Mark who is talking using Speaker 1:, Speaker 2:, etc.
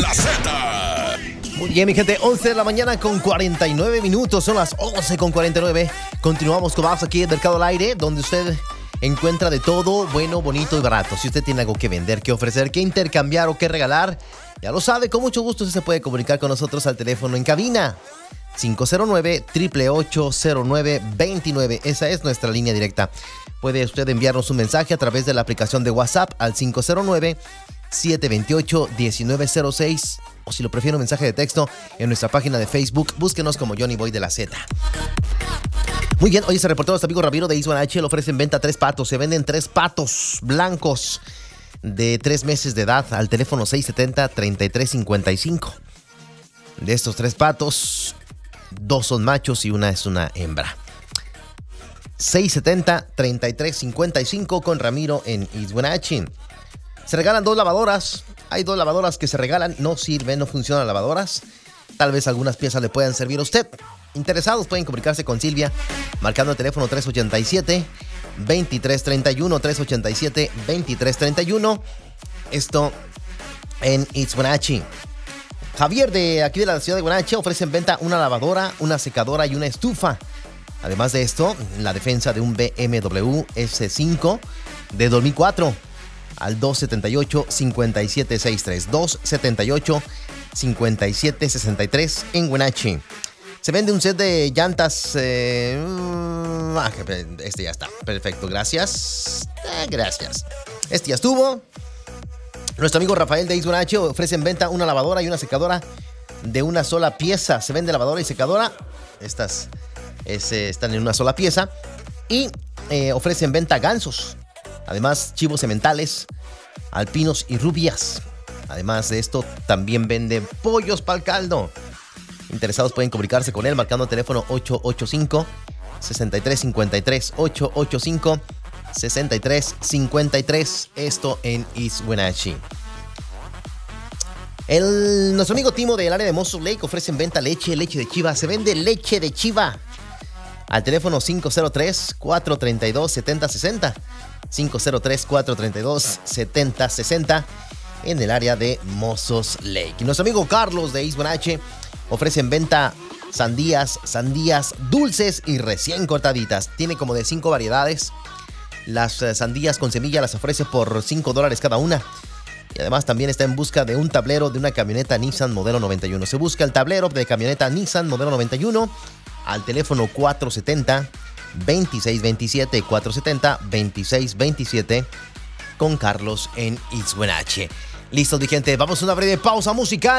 Speaker 1: la Z.
Speaker 2: Muy bien, mi gente, 11 de la mañana con 49 minutos, son las 11 con 49. Continuamos con más aquí en Mercado al Aire, donde usted encuentra de todo bueno, bonito y barato. Si usted tiene algo que vender, que ofrecer, que intercambiar o que regalar, ya lo sabe, con mucho gusto usted se puede comunicar con nosotros al teléfono en cabina 509-888-0929. Esa es nuestra línea directa. Puede usted enviarnos un mensaje a través de la aplicación de WhatsApp al 509-728-1906, o si lo prefiere un mensaje de texto en nuestra página de Facebook. Búsquenos como Johnny Boy de la Z. Muy bien, hoy se reportó nuestro amigo Ramiro de East Wenatchee. Le ofrecen venta 3 patos. Se venden 3 patos blancos de 3 meses de edad al teléfono 670-3355. De estos 3 patos, 2 son machos y una es una hembra. 670-3355 con Ramiro en East Wenatchee. Se regalan 2 lavadoras. Hay 2 lavadoras que se regalan. No sirven, no funcionan las lavadoras. Tal vez algunas piezas le puedan servir a usted. Interesados pueden comunicarse con Silvia marcando el teléfono 387-2331, 387-2331. Esto en East Wenatchee. Javier de aquí de la ciudad de Wenatchee ofrece en venta una lavadora, una secadora y una estufa. Además de esto, la defensa de un BMW S5 de 2004 al 278-5763, 278-5763 en Wenatchee. Se vende un set de llantas. Este ya está. Perfecto, gracias. Gracias. Este ya estuvo. Nuestro amigo Rafael de East Wenatchee ofrece en venta una lavadora y una secadora de una sola pieza. Se vende lavadora y secadora. Estas están en una sola pieza. Y ofrece en venta gansos. Además, chivos sementales, alpinos y rubias. Además de esto, también vende pollos para el caldo. Interesados pueden comunicarse con él marcando el teléfono 885-6353, 885-6353. Esto en East Wenatchee. Nuestro amigo Timo del área de Monster Lake ofrece en venta leche de chiva. Se vende leche de chiva al teléfono 503-432-7060. 503-432-7060 en el área de Mossos Lake. Y nuestro amigo Carlos de East Wenatchee ofrece en venta sandías dulces y recién cortaditas. Tiene como de 5 variedades. Las sandías con semilla las ofrece por $5 cada una. Y además también está en busca de un tablero de una camioneta Nissan modelo 91. Se busca el tablero de camioneta Nissan modelo 91 al teléfono 470-2627, 470-2627 con Carlos en East Wenatchee. Listo, mi gente, vamos a una breve pausa musical.